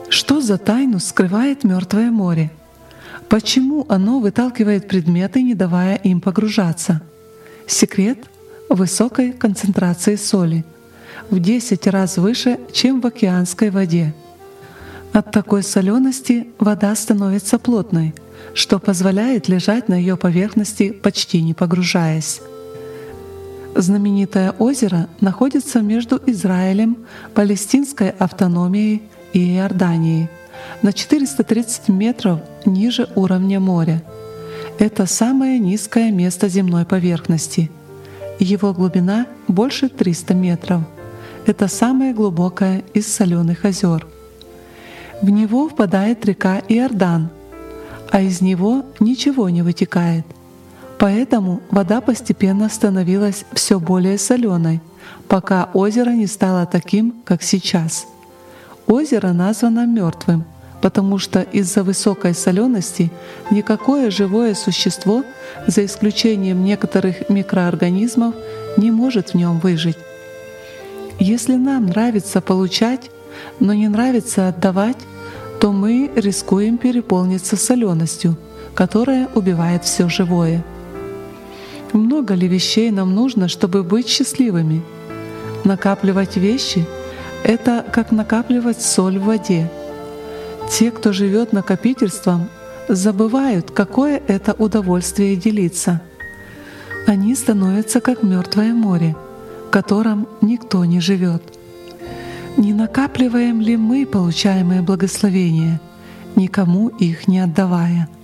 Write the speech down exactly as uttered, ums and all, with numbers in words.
Что за тайну скрывает Мертвое море? Почему оно выталкивает предметы, не давая им погружаться? Секрет в высокой концентрации соли, в десять раз выше, чем в океанской воде. От такой солености вода становится плотной, что позволяет лежать на ее поверхности, почти не погружаясь. Знаменитое озеро находится между Израилем, Палестинской автономией и Иорданией на четыреста тридцать метров ниже уровня моря. Это самое низкое место земной поверхности. Его глубина больше триста метров. Это самое глубокое из соленых озер. В него впадает река Иордан, а из него ничего не вытекает. Поэтому вода постепенно становилась все более соленой, пока озеро не стало таким, как сейчас. Озеро названо мертвым, потому что из-за высокой солености никакое живое существо, за исключением некоторых микроорганизмов, не может в нем выжить. Если нам нравится получать, но не нравится отдавать, то мы рискуем переполниться соленостью, которая убивает все живое. Много ли вещей нам нужно, чтобы быть счастливыми? Накапливать вещи — это как накапливать соль в воде. Те, кто живет накопительством, забывают, какое это удовольствие делиться. Они становятся как Мертвое море, в котором никто не живет. Не накапливаем ли мы получаемые благословения, никому их не отдавая?